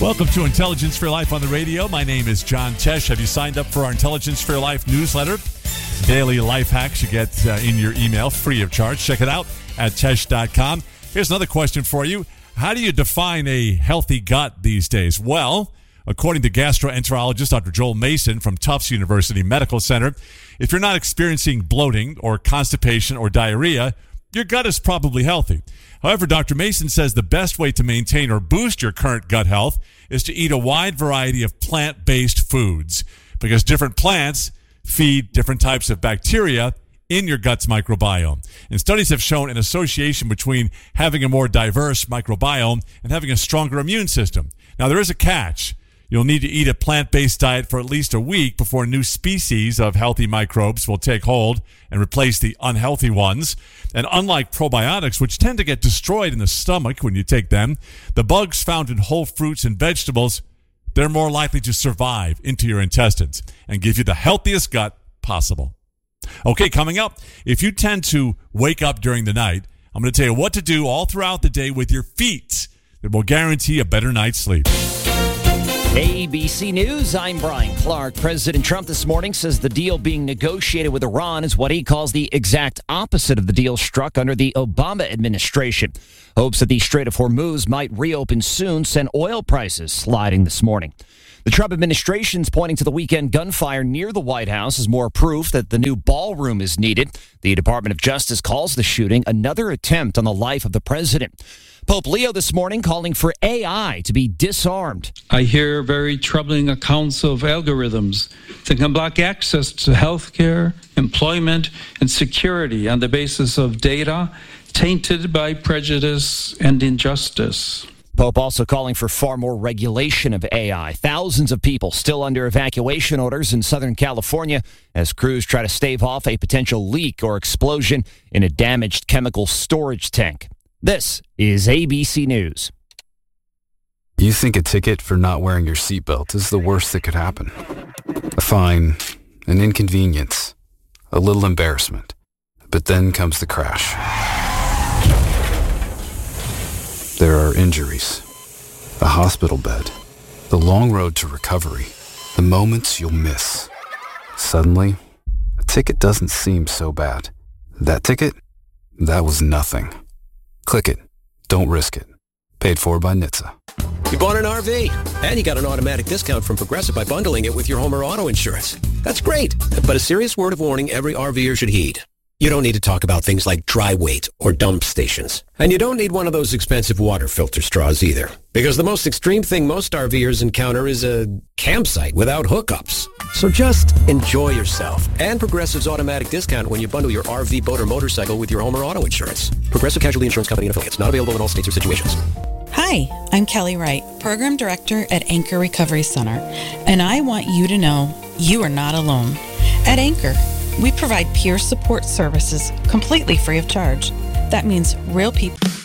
Welcome to Intelligence for Your Life on the radio. My name is John Tesh. Have you signed up for our Intelligence for Your Life newsletter? Daily life hacks you get in your email free of charge. Check it out at tesh.com. Here's another question for you. How do you define a healthy gut these days? Well, according to gastroenterologist Dr. Joel Mason from Tufts University Medical Center, if you're not experiencing bloating or constipation or diarrhea, your gut is probably healthy. However, Dr. Mason says the best way to maintain or boost your current gut health is to eat a wide variety of plant-based foods, because different plants feed different types of bacteria in your gut's microbiome. And studies have shown an association between having a more diverse microbiome and having a stronger immune system. Now, there is a catch. You'll need to eat a plant-based diet for at least a week before new species of healthy microbes will take hold and replace the unhealthy ones. And unlike probiotics, which tend to get destroyed in the stomach when you take them, the bugs found in whole fruits and vegetables, they're more likely to survive into your intestines and give you the healthiest gut possible. Okay, coming up, if you tend to wake up during the night, I'm going to tell you what to do all throughout the day with your feet that will guarantee a better night's sleep. ABC News, I'm Brian Clark. President Trump this morning says the deal being negotiated with Iran is what he calls the exact opposite of the deal struck under the Obama administration. Hopes that the Strait of Hormuz might reopen soon sent oil prices sliding this morning. The Trump administration's pointing to the weekend gunfire near the White House as more proof that the new ballroom is needed. The Department of Justice calls the shooting another attempt on the life of the president. Pope Leo this morning calling for AI to be disarmed. I hear very troubling accounts of algorithms that can block access to health care, employment, and security on the basis of data tainted by prejudice and injustice. Pope also calling for far more regulation of AI. Thousands of people still under evacuation orders in Southern California as crews try to stave off a potential leak or explosion in a damaged chemical storage tank. This is ABC News. You think a ticket for not wearing your seatbelt is the worst that could happen. A fine, an inconvenience, a little embarrassment. But then comes the crash. There are injuries, a hospital bed, the long road to recovery, the moments you'll miss. Suddenly, a ticket doesn't seem so bad. That ticket? That was nothing. Click it. Don't risk it. Paid for by NHTSA. You bought an RV, and you got an automatic discount from Progressive by bundling it with your home or auto insurance. That's great, but a serious word of warning every RVer should heed. You don't need to talk about things like dry weight or dump stations. And you don't need one of those expensive water filter straws either. Because the most extreme thing most RVers encounter is a campsite without hookups. So just enjoy yourself. And Progressive's automatic discount when you bundle your RV, boat, or motorcycle with your home or auto insurance. Progressive Casualty Insurance Company and affiliates. Not available in all states or situations. Hi, I'm Kelly Wright, Program Director at Anchor Recovery Center. And I want you to know you are not alone. At Anchor, we provide peer support services completely free of charge. That means real people.